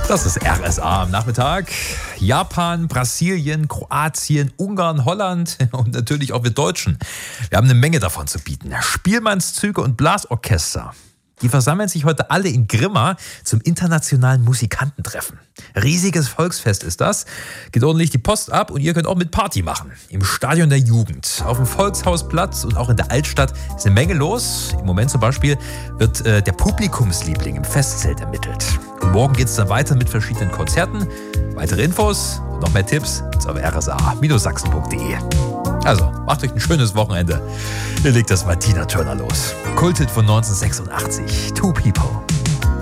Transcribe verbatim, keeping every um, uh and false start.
Das ist R S A am Nachmittag. Japan, Brasilien, Kroatien, Ungarn, Holland und natürlich auch wir Deutschen. Wir haben eine Menge davon zu bieten. Spielmannszüge und Blasorchester. Die versammeln sich heute alle in Grimma zum internationalen Musikantentreffen. Riesiges Volksfest ist das. Geht ordentlich die Post ab und ihr könnt auch mit Party machen. Im Stadion der Jugend, auf dem Volkshausplatz und auch in der Altstadt ist eine Menge los. Im Moment zum Beispiel wird äh, der Publikumsliebling im Festzelt ermittelt. Und morgen geht es dann weiter mit verschiedenen Konzerten. Weitere Infos und noch mehr Tipps gibt's auf r s a sachsen punkt d e. Also, macht euch ein schönes Wochenende. Hier legt das Martina Turner los. Kulthit von neunzehnhundertsechsundachtzig. Two People.